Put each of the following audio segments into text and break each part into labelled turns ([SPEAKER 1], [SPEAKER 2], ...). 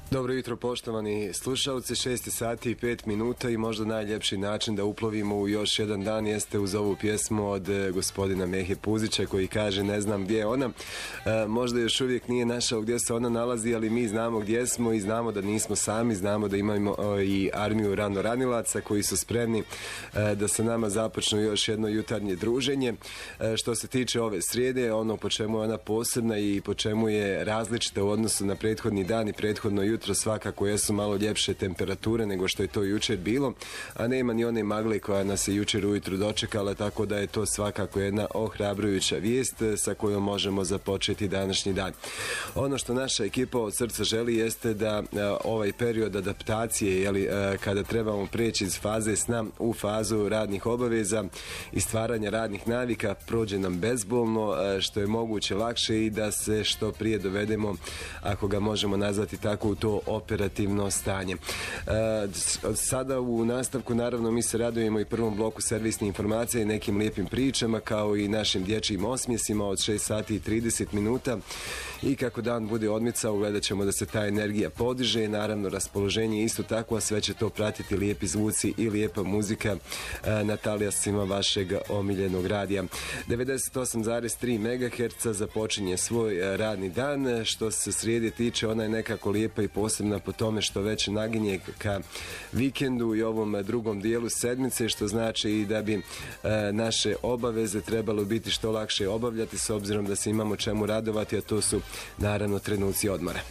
[SPEAKER 1] Dobro jutro poštovani slušalci, 6 sati i 5 minuta i možda najljepši način da uplovimo u još jedan dan jeste uz ovu pjesmu od gospodina Mehe Puzića koji kaže ne znam gdje je ona. Možda još uvijek nije našao gdje se ona nalazi, ali mi znamo gdje smo i znamo da nismo sami, znamo da imamo i armiju ranilaca koji su spremni da sa nama započnu još jedno jutarnje druženje. Što se tiče ove srijede, ono po čemu je ona posebna i po čemu je različita u odnosu na prethodni dan i prethodno jutro, svakako jesu malo ljepše temperature nego što je to jučer bilo, a nema ni one magle koja nas je jučer ujutru dočekala, tako da je to svakako jedna ohrabrujuća vijest sa kojom možemo započeti današnji dan. Ono što naša ekipa od srca želi jeste da ovaj period adaptacije, kada trebamo preći iz faze sna u fazu radnih obaveza i stvaranja radnih navika, prođe nam bezbolno, što je moguće lakše i da se što prije dovedemo, ako ga možemo nazvati tako, u to operativno stanje. Sada u nastavku naravno mi se radujemo i prvom bloku servisnih informacija i nekim lijepim pričama kao i našim dječjim osmjesima od 6 sati i 30 minuta i kako dan bude odmicao gledat ćemo da se ta energija podiže i naravno raspoloženje isto tako, a sve će to pratiti lijepi zvuci i lijepa muzika na talijasima vašeg omiljenog radija. 98,3 MHz započinje svoj radni dan. Što se srijede tiče, ona je nekako lijepa i posebna po tome što već naginje ka vikendu i ovom drugom dijelu sedmice, što znači i da bi naše obaveze trebalo biti što lakše obavljati s obzirom da se imamo čemu radovati, a to su naravno trenuci odmora.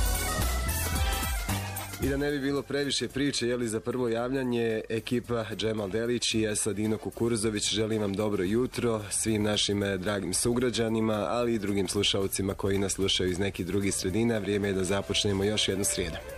[SPEAKER 1] I da ne bi bilo previše priče, za prvo javljanje ekipa Džemal Delić i Sadino Kukuruzović želim vam dobro jutro svim našim dragim sugrađanima, ali i drugim slušalcima koji nas slušaju iz nekih drugih sredina. Vrijeme je da započnemo još jednu srijedu.